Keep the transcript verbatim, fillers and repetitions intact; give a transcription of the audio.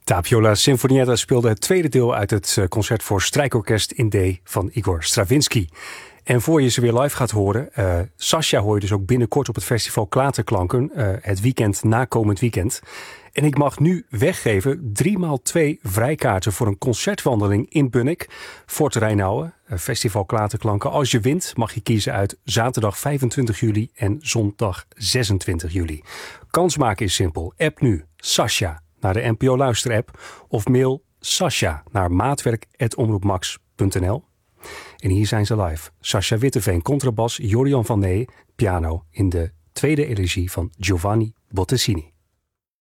Tapiola Sinfonietta speelde het tweede deel uit het concert voor strijkorkest in D van Igor Stravinsky. En voor je ze weer live gaat horen, uh, Sascha hoor je dus ook binnenkort op het festival Klaterklanken, uh, het weekend na komend weekend. En ik mag nu weggeven drie maal twee vrijkaarten voor een concertwandeling in Bunnik, Fort Rijnauwen, uh, festival Klaterklanken. Als je wint mag je kiezen uit zaterdag vijfentwintig juli en zondag zesentwintig juli. Kans maken is simpel. App nu Sascha naar de N P O Luister app of mail Sascha naar maatwerk apenstaartje omroepmax punt n l. En hier zijn ze live. Sascha Witteveen, contrabas, Jorian van Nee, piano in de tweede elegie van Giovanni Bottesini.